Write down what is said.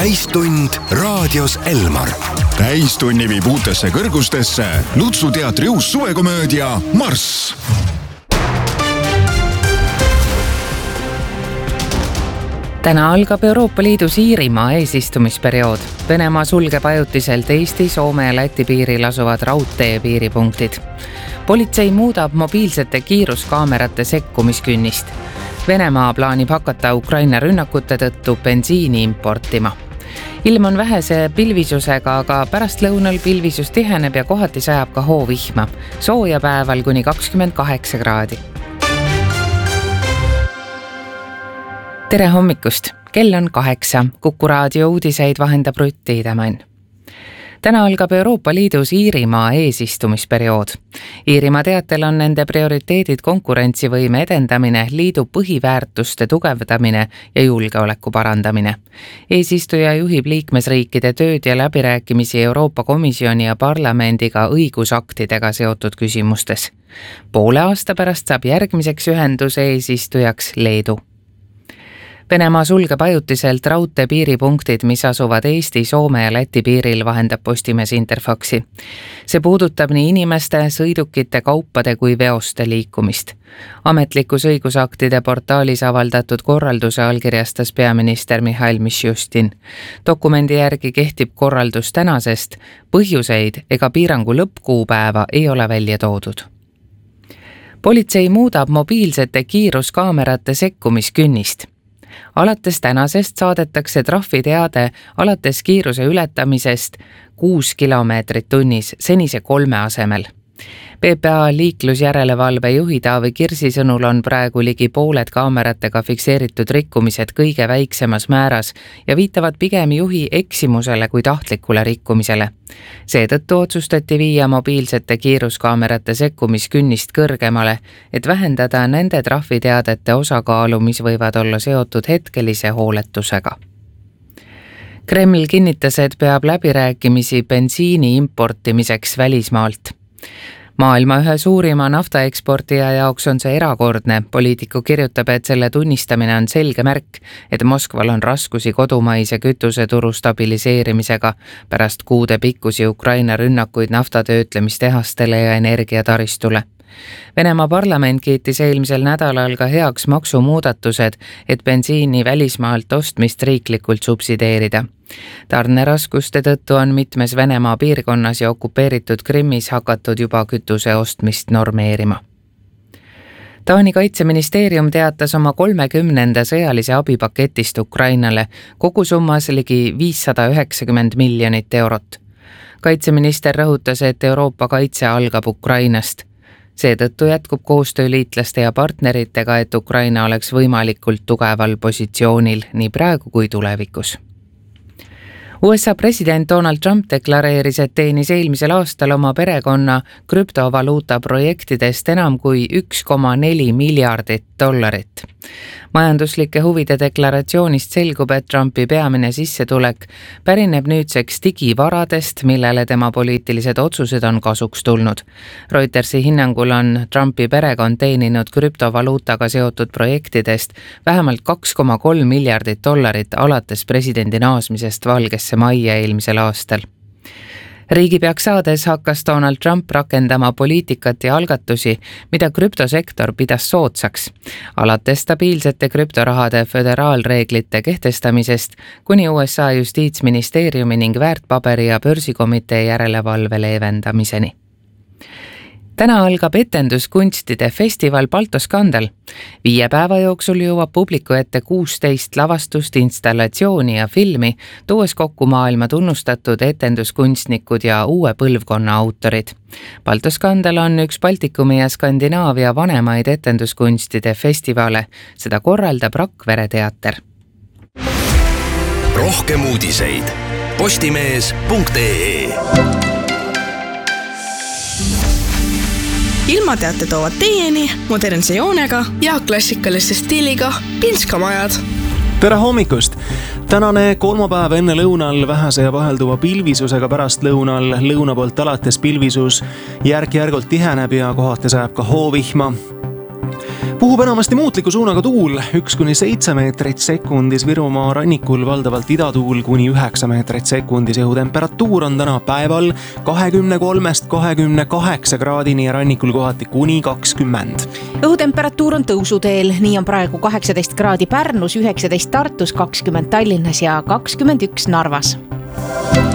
Täistund raadios Elmar. Täistunni viib uutesse kõrgustesse Lutsu teatri uus suvekomöödia Marss. Täna algab Euroopa Liidus Iirimaa eesistumisperiood. Venemaa sulgeb ajutiselt Eesti, Soome ja Läti piiril asuvad raudtee piiripunktid. Politsei muudab mobiilsete kiiruskaamerate sekkumiskünnist. Venemaa plaanib hakata Ukraina rünnakute tõttu bensiini importima. Ilm on vähese pilvisusega, aga pärastlõunal pilvisus tiheneb ja kohati sajab ka hoovihma. Sooja päeval kuni 28 kraadi. Tere hommikust! Kell on 8. Kuku raadio uudiseid vahendab Rutt Tiidemann. Täna algab Euroopa Liidus Iirimaa eesistumisperiood. Iirimaa teatel on nende prioriteedid konkurentsivõime edendamine, liidu põhiväärtuste tugevdamine ja julgeoleku parandamine. Eesistuja juhib liikmesriikide tööd ja läbirääkimisi Euroopa Komisjoni ja parlamendiga õigusaktidega seotud küsimustes. Poole aasta pärast saab järgmiseks ühenduse eesistujaks Leedu. Venemaa sulgeb ajutiselt raudtee piiripunktid, mis asuvad Eesti, Soome ja Läti piiril, vahendab Postimees Interfaxi. See puudutab nii inimeste, sõidukite, kaupade kui veoste liikumist. Ametlikus õigusaktide portaalis avaldatud korralduse allkirjastas peaminister Mihhail Mišustin. Dokumendi järgi kehtib korraldus tänasest, põhjuseid ega piirangu lõppkuupäeva ei ole välja toodud. Politsei muudab mobiilsete kiiruskaamerate sekkumiskünnist. Alates tänasest saadetakse trahviteade alates kiiruse ületamisest 6 kilomeetrit tunnis senise 3 asemel. PPA liiklusjärelevalve juhi Taavi Kirsi sõnul on praegu ligi pooled kaameratega fikseeritud rikkumised kõige väiksemas määras ja viitavad pigem juhi eksimusele kui tahtlikule rikkumisele. Seetõttu otsustati viia mobiilsete kiiruskaamerate sekkumiskünnist kõrgemale, et vähendada nende trahviteadete osakaalu, mis võivad olla seotud hetkelise hooletusega. Kreml kinnitas, et peab läbirääkimisi bensiini importimiseks välismaalt. Maailma ühe suurima naftaeksportija jaoks on see erakordne. Poliitiku kirjutab, et selle tunnistamine on selge märk, et Moskval on raskusi kodumaise kütuseturu stabiliseerimisega pärast kuude pikkusi Ukraina rünnakuid naftatöötlemistehastele ja energiataristule. Venemaa parlament kiitis eelmisel nädalal ka heaks maksumuudatused, et bensiini välismaalt ostmist riiklikult subsideerida. Tarneraskuste tõttu on mitmes Venemaa piirkonnas ja okupeeritud Krimmis hakatud juba kütuse ostmist normeerima. Taani kaitseministeerium teatas oma 30. sõjalise abipaketist Ukrainale kogusummas ligi 590 miljonit eurot. Kaitseminister rõhutas, et Euroopa kaitse algab Ukrainast. Seetõttu jätkub koostöö liitlaste ja partneritega, et Ukraina oleks võimalikult tugeval positsioonil nii praegu kui tulevikus. USA president Donald Trump deklareeris, et teenis eelmisel aastal oma perekonna krüptovaluuta projektidest enam kui $1,4 miljardit. Majanduslike huvide deklaratsioonist selgub, et Trumpi peamine sissetulek pärineb nüüdseks digivaradest, millele tema poliitilised otsused on kasuks tulnud. Reutersi hinnangul on Trumpi perekond teeninud krüptovaluutaga seotud projektidest vähemalt $2,3 miljardit alates presidendi naasmisest Valgesse majja eelmisel aastal. Riigipeaks saades hakkas Donald Trump rakendama poliitikat ja algatusi, mida krüptosektor pidas soodsaks, alates stabiilsete krüptorahade föderaalreeglite kehtestamisest kuni USA justiitsministeeriumi ning väärtpaberi- ja börsikomitee järelevalve leevendamiseni. Täna algab etenduskunstide festival Baltoskandel. 5 päeva jooksul jõuab publiku ette 16 lavastust, installatsiooni ja filmi, tuues kokku maailma tunnustatud etenduskunstnikud ja uue põlvkonna autorid. Baltoskandel on üks Baltikumi ja Skandinaavia vanemaid etenduskunstide festivale. Seda korraldab Rakvere teater. Rohkem uudiseid postimees.ee. Ilmateate toovad teieni modernse joonega ja klassikaliste stiiliga Pinskamajad. Tere hommikust! Tänane kolmapäev enne lõunal vähese ja vahelduva pilvisusega, pärast lõuna poolt alates pilvisus järk-järgult tiheneb ja kohati sajab ka hoovihma. Puhub enamasti muutliku suunaga tuul 1-7 meetrit sekundis, Virumaa rannikul valdavalt idatuul kuni 9 meetrit sekundis. Õhutemperatuur on täna päeval 23-28 kraadini ja rannikul kohati kuni 20. Õhutemperatuur on tõusuteel, nii on praegu 18 kraadi Pärnus, 19 Tartus, 20 Tallinnas ja 21 Narvas.